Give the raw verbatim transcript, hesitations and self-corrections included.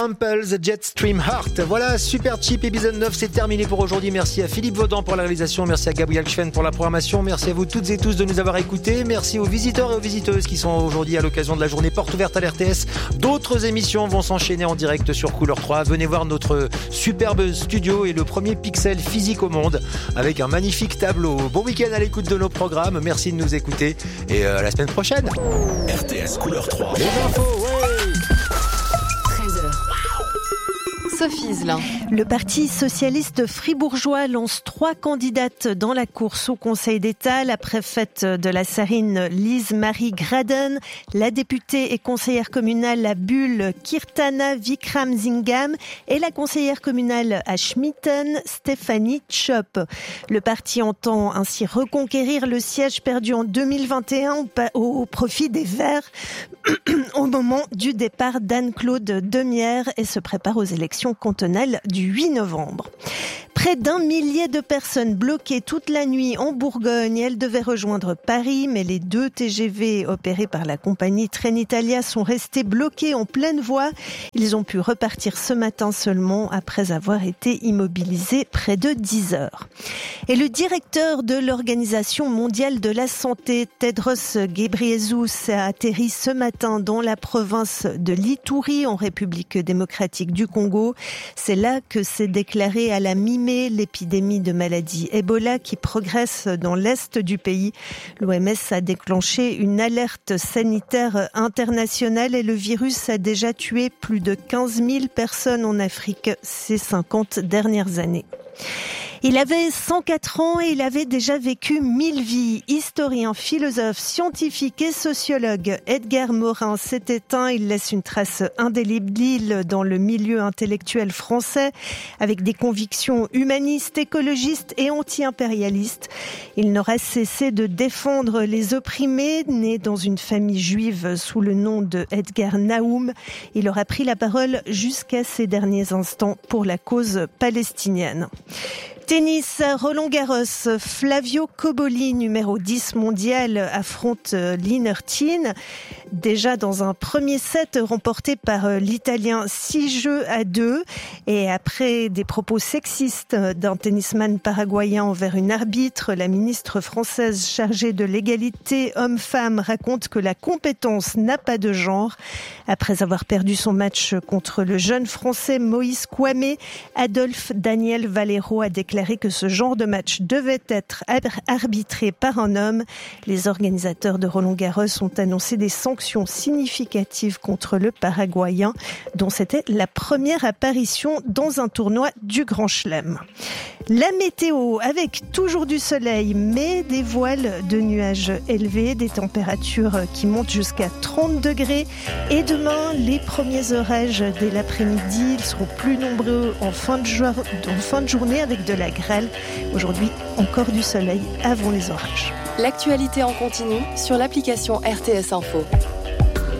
Samples, Jetstream Heart. Voilà, Super Cheap épisode neuf, c'est terminé pour aujourd'hui. Merci à Philippe Vaudan pour la réalisation, merci à Gabriel Schwen pour la programmation, merci à vous toutes et tous de nous avoir écoutés, merci aux visiteurs et aux visiteuses qui sont aujourd'hui à l'occasion de la journée porte ouverte à l'R T S. D'autres émissions vont s'enchaîner en direct sur Couleur trois. Venez voir notre superbe studio et le premier pixel physique au monde avec un magnifique tableau. Bon week-end à l'écoute de nos programmes, merci de nous écouter et à la semaine prochaine. R T S Couleur trois. Les infos, ouais. Sophie Iselin. Le Parti socialiste fribourgeois lance trois candidates dans la course au Conseil d'État. La préfète de la Sarine, Lise-Marie Graden, la députée et conseillère communale à Bulle, Kirtana Vikramsingam, et la conseillère communale à Schmitten, Stéphanie Tschop. Le parti entend ainsi reconquérir le siège perdu en deux mille vingt et un au profit des Verts au moment du départ d'Anne-Claude Demierre et se prépare aux élections cantonales du huit novembre. Près d'un millier de personnes bloquées toute la nuit en Bourgogne. Elles devaient rejoindre Paris, mais les deux T G V opérés par la compagnie Trenitalia sont restés bloqués en pleine voie. Ils ont pu repartir ce matin seulement après avoir été immobilisés près de dix heures. Et le directeur de l'Organisation mondiale de la santé, Tedros Ghebreyesus, a atterri ce matin dans la province de l'Ituri, en République démocratique du Congo. C'est là que s'est déclaré à la mi-mai l'épidémie de maladie Ebola qui progresse dans l'est du pays. L'O M S a déclenché une alerte sanitaire internationale et le virus a déjà tué plus de quinze mille personnes en Afrique ces cinquante dernières années. Il avait cent quatre ans et il avait déjà vécu mille vies. Historien, philosophe, scientifique et sociologue, Edgar Morin s'est éteint. Il laisse une trace indélébile dans le milieu intellectuel français avec des convictions humanistes, écologistes et anti-impérialistes. Il n'aura cessé de défendre les opprimés. Né dans une famille juive sous le nom de Edgar Naoum, il aura pris la parole jusqu'à ses derniers instants pour la cause palestinienne. Tennis, Roland Garros, Flavio Cobolli, numéro dix mondial, affronte Linertin. Déjà dans un premier set remporté par l'Italien six jeux à deux. Et après des propos sexistes d'un tennisman paraguayen envers une arbitre, la ministre française chargée de l'égalité homme-femme raconte que la compétence n'a pas de genre. Après avoir perdu son match contre le jeune français Moïse Kouamé, Adolphe Daniel Valero a déclaré que ce genre de match devait être arbitré par un homme. Les organisateurs de Roland-Garros ont annoncé des sanctions significatives contre le Paraguayen, dont c'était la première apparition dans un tournoi du Grand Chelem. La météo, avec toujours du soleil, mais des voiles de nuages élevés, des températures qui montent jusqu'à trente degrés. Et demain, les premiers orages dès l'après-midi, ils seront plus nombreux en fin de, jo- en fin de journée avec de la grêle. Aujourd'hui, encore du soleil avant les orages. L'actualité en continu sur l'application R T S Info.